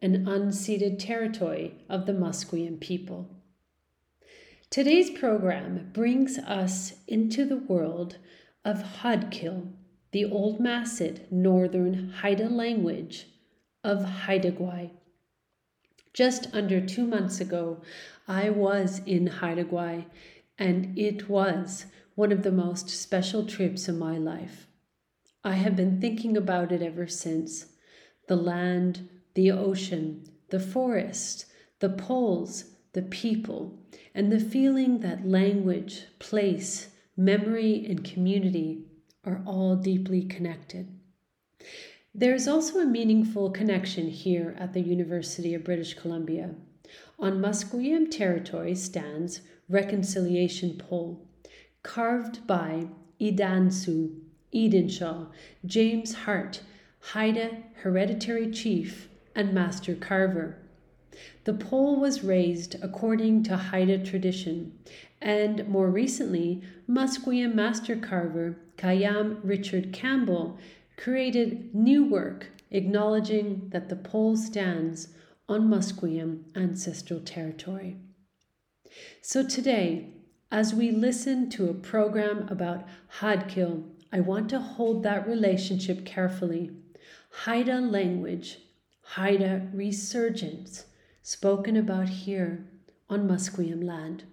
an unceded territory of the Musqueam people. Today's program brings us into the world of Hadkil, the Old Masset Northern Haida language of Haida Gwaii. Just under 2 months ago, I was in Haida Gwaii, and it was one of the most special trips of my life. I have been thinking about it ever since. The land, the ocean, the forest, the poles, the people, and the feeling that language, place, memory, and community are all deeply connected. There is also a meaningful connection here at the University of British Columbia. On Musqueam territory stands Reconciliation Pole, carved by Idansu, Edenshaw, James Hart, Haida hereditary chief and master carver. The pole was raised according to Haida tradition, and more recently, Musqueam master carver Kayam Richard Campbell created new work acknowledging that the pole stands on Musqueam ancestral territory. So today, as we listen to a program about Hadkil, I want to hold that relationship carefully. Haida language, Haida resurgence, spoken about here on Musqueam land.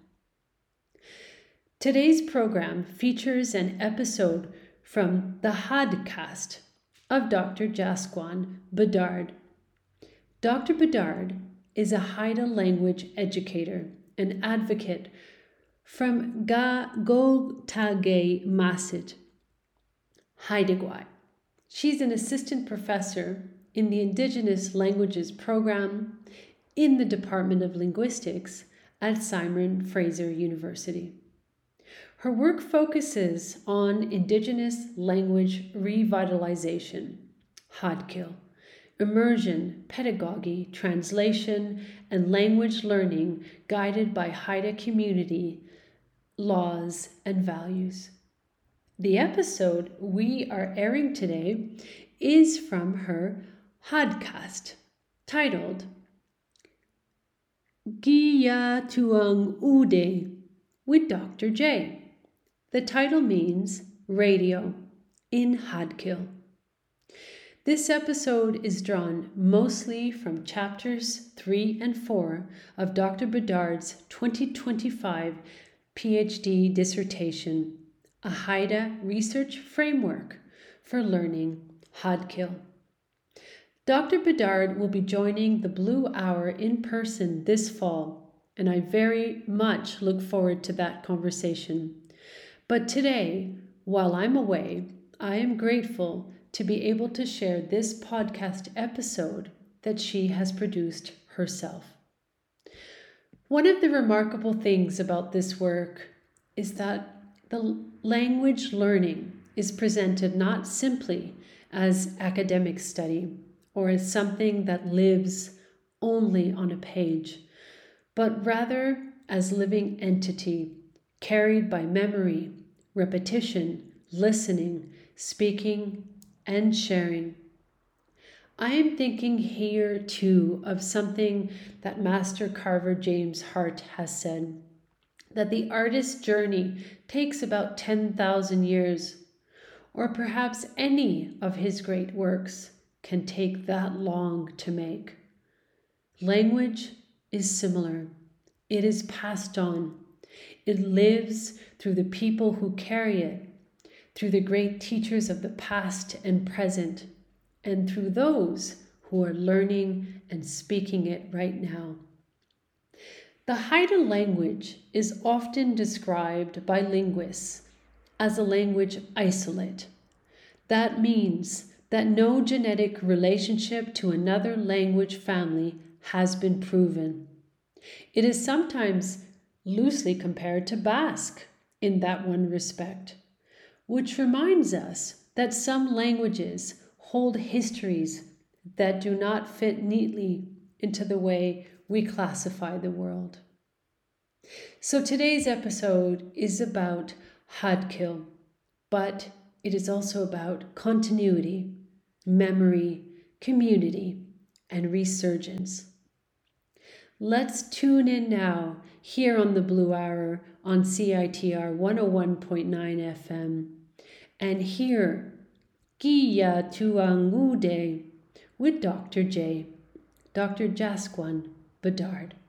Today's program features an episode from the Hadcast of Dr. Jasquan Bedard. Dr. Bedard is a Haida language educator and advocate from Gogtage Masset, Haida Gwaii. She's an assistant professor in the Indigenous Languages program in the Department of Linguistics at Simon Fraser University. Her work focuses on Indigenous language revitalization, Hadkil, immersion, pedagogy, translation, and language learning guided by Haida community, laws, and values. The episode we are airing today is from her Hadcast, titled Giya Tuang Ude with Dr. J. The title means radio in Hadkil. This episode is drawn mostly from chapters 3 and 4 of Dr. Bedard's 2025 PhD dissertation, A Haida Research Framework for Learning Hadkil. Dr. Bedard will be joining the Blue Hour in person this fall, and I very much look forward to that conversation. But today, while I'm away, I am grateful to be able to share this podcast episode that she has produced herself. One of the remarkable things about this work is that the language learning is presented not simply as academic study or as something that lives only on a page, but rather as living entity carried by memory, repetition, listening, speaking, and sharing. I am thinking here too of something that Master Carver James Hart has said, that the artist's journey takes about 10,000 years, or perhaps any of his great works can take that long to make. Language is similar. It is passed on. It lives through the people who carry it, through the great teachers of the past and present, and through those who are learning and speaking it right now. The Haida language is often described by linguists as a language isolate. That means that no genetic relationship to another language family has been proven. It is sometimes loosely compared to Basque in that one respect, which reminds us that some languages hold histories that do not fit neatly into the way we classify the world. So today's episode is about Hadkil, but it is also about continuity, memory, community, and resurgence. Let's tune in now here on the Blue Hour on CITR 101.9 FM and hear Giya Tuangude with Dr. J, Dr. Jasquan Bedard.